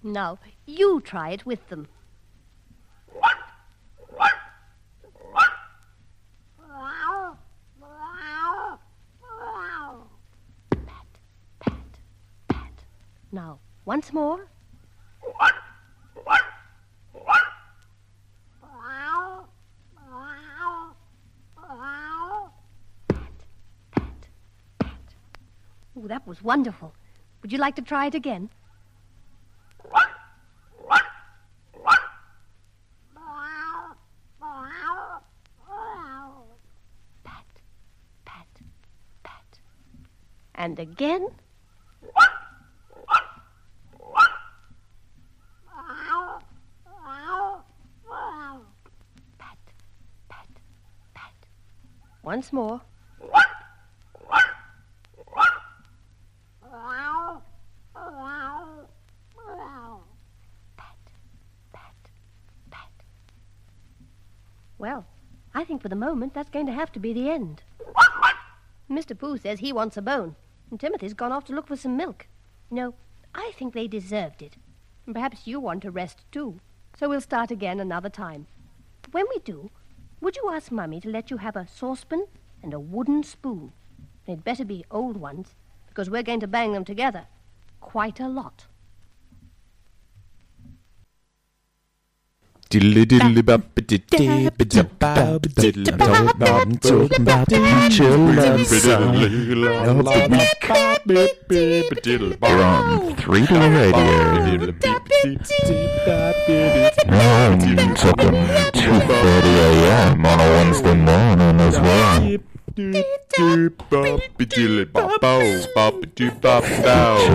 Now, you try it with them. Pat, pat, pat. Now, once more. Oh, that was wonderful. Would you like to try it again? Pat, pat, pat. And again. Pat, pat, pat. Once more. Well, I think for the moment that's going to have to be the end. Mr. Pooh says he wants a bone, and Timothy's gone off to look for some milk. No, I think they deserved it. And perhaps you want to rest too. So we'll start again another time. When we do, would you ask Mummy to let you have a saucepan and a wooden spoon? They'd better be old ones, because we're going to bang them together quite a lot. Diddly diddly bop diddly bop bop diddly bop bop talking about the children's song. You're on 3D Radio. Talking 2:30 a.m. on a Wednesday morning as well.